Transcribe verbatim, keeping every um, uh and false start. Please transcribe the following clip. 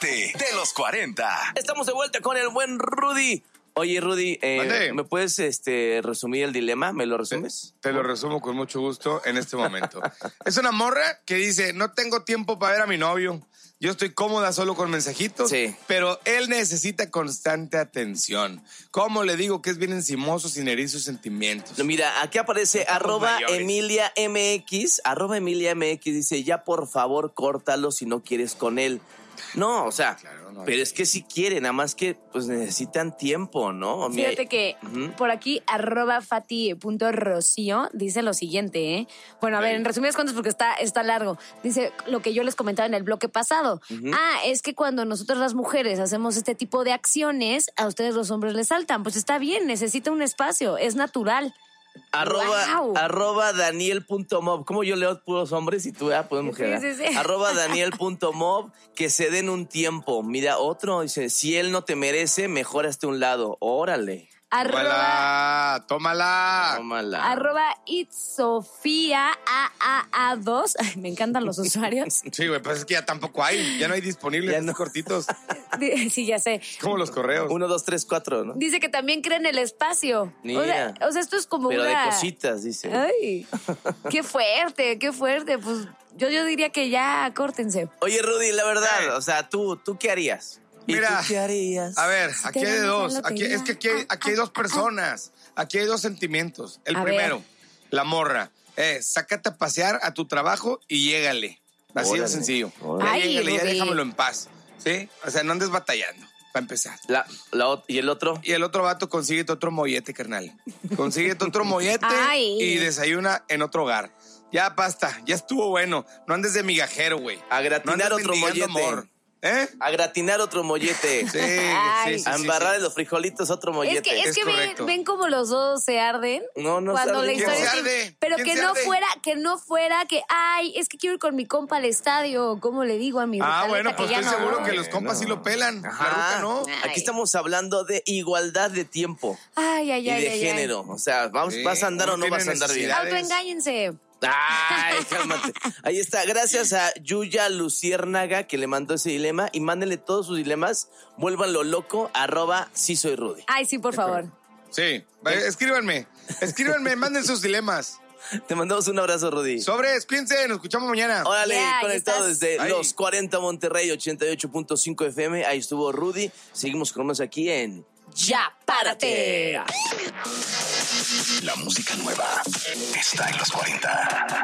Párate de los cuarenta. Estamos de vuelta con el buen Rudy. Oye, Rudy, eh, ¿me puedes este, resumir el dilema? ¿Me lo resumes? Te, te lo resumo con mucho gusto en este momento. Es una morra que dice, no tengo tiempo para ver a mi novio. Yo estoy cómoda solo con mensajitos, sí. Pero él necesita constante atención. ¿Cómo le digo que es bien encimoso sin herir sus sentimientos? Mira, aquí aparece arroba Emilia M X, arroba Emilia M X, dice, ya por favor córtalo si no quieres con él. No, o sea, claro, no, pero no. Es que si quieren, nada más que pues necesitan tiempo, ¿no? Fíjate que uh-huh. por aquí, arroba fati.rocío, dice lo siguiente, ¿eh? Bueno, a sí. ver, en resumidas cuentas, porque está, está largo. Dice lo que yo les comentaba en el bloque pasado. Uh-huh. Ah, es que cuando nosotros las mujeres hacemos este tipo de acciones, a ustedes los hombres les saltan. Pues está bien, necesita un espacio, es natural. Arroba, wow. arroba Daniel.mob. ¿Cómo yo leo puros hombres y tú ya puedes mujer? Sí, sí, sí. Arroba Daniel.mob, que se den un tiempo. Mira, otro dice, si él no te merece, mejor hazte un lado. Órale. Arroba, tómala, tómala. Tómala. Arroba itsofia A A A dos. Ay, me encantan los usuarios. Sí, güey, pues es que ya tampoco hay. Ya no hay disponibles, ya no cortitos. Sí, ya sé. Como los correos. Uno, dos, tres, cuatro, ¿no? Dice que también creen el espacio. Mira. O sea, o sea, esto es como Pero una... de cositas, dice. Ay, qué fuerte, qué fuerte. Pues yo, yo diría que ya córtense. Oye, Rudy, la verdad, eh. o sea, ¿tú, tú qué harías? ¿Y Mira, tú qué harías? A ver, aquí hay de dos. Aquí, es que aquí hay, aquí hay dos personas. Aquí hay dos sentimientos. El a primero, ver. la morra. Eh, sácate a pasear a tu trabajo y llégale. Así Órale. de sencillo. Ya Ay, llégale, ya Rudy. déjamelo en paz. ¿Sí? O sea, no andes batallando, para empezar. La, la, ¿Y el otro? Y el otro vato, consíguete otro mollete, carnal. Consíguete otro mollete Ay. y desayuna en otro hogar. Ya basta, ya estuvo bueno. No andes de migajero, güey. A gratinar no otro mollete. Amor. ¿Eh? A gratinar otro mollete. Sí, Ay. sí, sí. A embarrar sí, sí. los frijolitos otro mollete. Es que, es es que ven, ven como los dos se arden. No, no cuando se la arde. historia ¿Quién se es- arde? Pero ¿Quién que se no arde? fuera, que no fuera que, ay, es que quiero ir con mi compa al estadio. ¿Cómo le digo a mi Ah, rucaleta bueno, que pues ya estoy no seguro voy? que los compas sí lo pelan. Ajá. La ruca no. Ay. Aquí estamos hablando de igualdad de tiempo Ay, ay, y ay, de ay, género. O sea, vamos, Sí, ¿vas a andar uno o no tiene vas a andar bien? necesidades. Autoengáñense. Ay, cálmate. Ahí está. Gracias a Yuya Luciérnaga que le mandó ese dilema. Y mándenle todos sus dilemas. Vuélvanlo loco. Arroba sí soy Rudy. Ay, sí, por favor. Sí, vaya, escríbanme. Escríbanme, manden sus dilemas. Te mandamos un abrazo, Rudy. Sobres, cuídense, nos escuchamos mañana. Órale, Yeah, ahí conectado estás. desde Ahí. Los cuarenta Monterrey, ochenta y ocho punto cinco F M. Ahí estuvo Rudy. Seguimos con más aquí en Ya, párate. La música nueva está en los cuarenta.